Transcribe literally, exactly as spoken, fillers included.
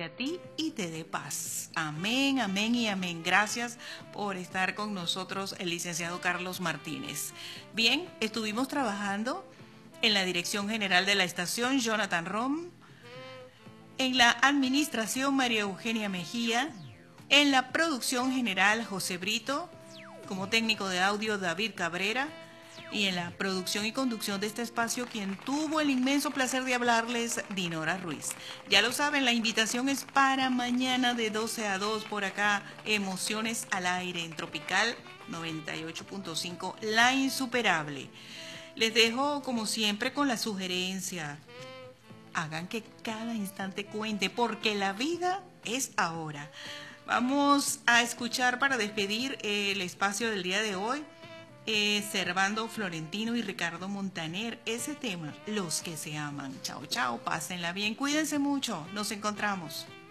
a ti y te dé paz. Amén, amén y amén. Gracias por estar con nosotros, el licenciado Carlos Martínez. Bien, estuvimos trabajando en la dirección general de la estación, Jonathan Rom, en la administración, María Eugenia Mejía, en la producción general, José Brito, como técnico de audio, David Cabrera, y en la producción y conducción de este espacio, quien tuvo el inmenso placer de hablarles, Dinora Ruiz. Ya lo saben, la invitación es para mañana de doce a dos por acá, Emociones al Aire en Tropical noventa y ocho punto cinco, La Insuperable. Les dejo, como siempre, con la sugerencia: hagan que cada instante cuente, porque la vida es ahora. Vamos a escuchar, para despedir el espacio del día de hoy, eh, Servando Florentino y Ricardo Montaner, ese tema, Los que se aman. Chao, chao, pásenla bien, cuídense mucho, nos encontramos.